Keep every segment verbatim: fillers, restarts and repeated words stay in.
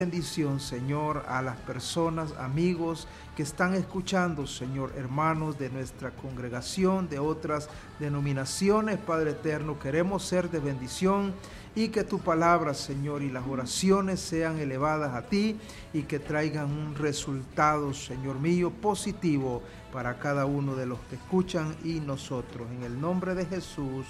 Bendición, Señor, a las personas, amigos que están escuchando, Señor, hermanos de nuestra congregación, de otras denominaciones, Padre eterno, queremos ser de bendición y que tu palabra, Señor, y las oraciones sean elevadas a ti y que traigan un resultado, Señor mío, positivo para cada uno de los que escuchan y nosotros. En el nombre de Jesús,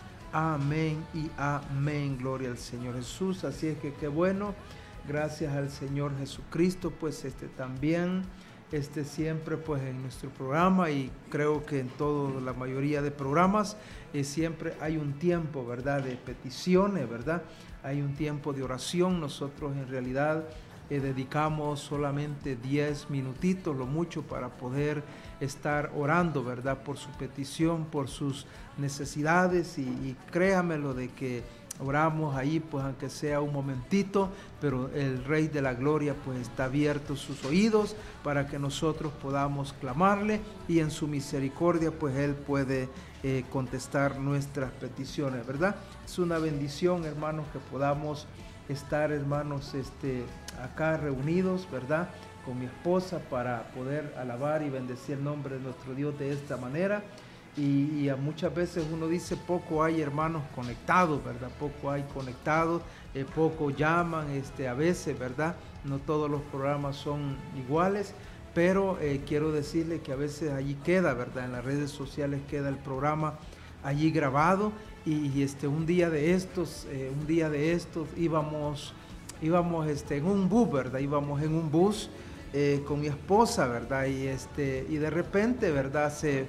amén y amén. Gloria al Señor Jesús. Así es que qué bueno. Gracias al Señor Jesucristo, pues este también, este siempre pues en nuestro programa y creo que en toda la mayoría de programas eh, siempre hay un tiempo, ¿verdad?, de peticiones, ¿verdad? Hay un tiempo de oración. Nosotros en realidad eh, dedicamos solamente diez minutitos, lo mucho, para poder estar orando, ¿verdad?, por su petición, por sus necesidades y, y créamelo de que oramos ahí, pues aunque sea un momentito, pero el Rey de la Gloria pues está abierto sus oídos para que nosotros podamos clamarle y en su misericordia pues Él puede eh, contestar nuestras peticiones, ¿verdad? Es una bendición, hermanos, que podamos estar, hermanos, este, acá reunidos, ¿verdad?, con mi esposa para poder alabar y bendecir el nombre de nuestro Dios de esta manera. Y, y a muchas veces uno dice poco hay hermanos conectados, ¿verdad? Poco hay conectados, eh, poco llaman, este, a veces, ¿verdad? No todos los programas son iguales, pero eh, quiero decirle que a veces allí queda, ¿verdad? En las redes sociales queda el programa allí grabado y, y este, un día de estos, eh, un día de estos íbamos, íbamos este, en un bus, ¿verdad? Íbamos en un bus eh, con mi esposa, ¿verdad? Y, este, y de repente, ¿verdad? Se...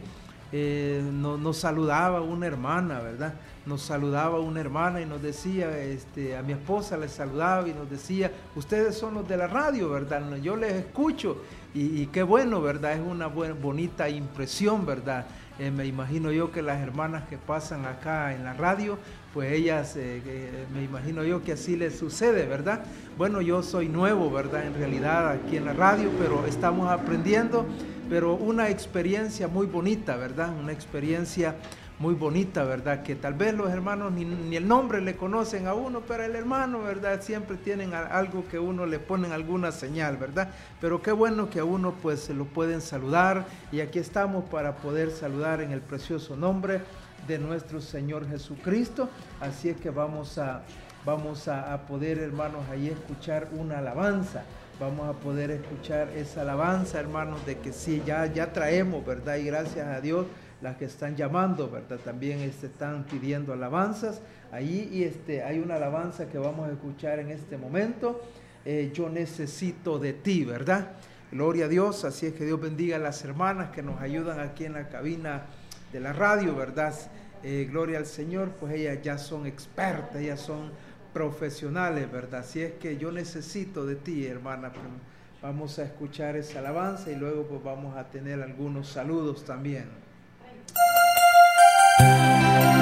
Eh, no, nos saludaba una hermana, ¿verdad? Nos saludaba una hermana y nos decía, este, a mi esposa le saludaba y nos decía, ustedes son los de la radio, ¿verdad? Yo les escucho y, y qué bueno, ¿verdad? Es una buena, bonita impresión, ¿verdad? Eh, me imagino yo que las hermanas que pasan acá en la radio, pues ellas, eh, eh, me imagino yo que así les sucede, ¿verdad? Bueno, yo soy nuevo, ¿verdad? En realidad aquí en la radio, pero estamos aprendiendo. Pero una experiencia muy bonita, ¿verdad? Una experiencia muy bonita, ¿verdad? Que tal vez los hermanos ni, ni el nombre le conocen a uno, pero el hermano, ¿verdad? Siempre tienen algo que uno le ponen alguna señal, ¿verdad? Pero qué bueno que a uno pues se lo pueden saludar y aquí estamos para poder saludar en el precioso nombre de nuestro Señor Jesucristo. Así es que vamos a, vamos a, a poder, hermanos, ahí escuchar una alabanza. Vamos a poder escuchar esa alabanza, hermanos, de que sí, ya, ya traemos, ¿verdad? Y gracias a Dios, las que están llamando, ¿verdad? También este, están pidiendo alabanzas. Ahí y este, hay una alabanza que vamos a escuchar en este momento. Eh, yo necesito de ti, ¿verdad? Gloria a Dios. Así es que Dios bendiga a las hermanas que nos ayudan aquí en la cabina de la radio, ¿verdad? Eh, gloria al Señor, pues ellas ya son expertas, ellas son profesionales, ¿verdad? Así es que yo necesito de ti, hermana. Vamos a escuchar esa alabanza y luego pues vamos a tener algunos saludos también.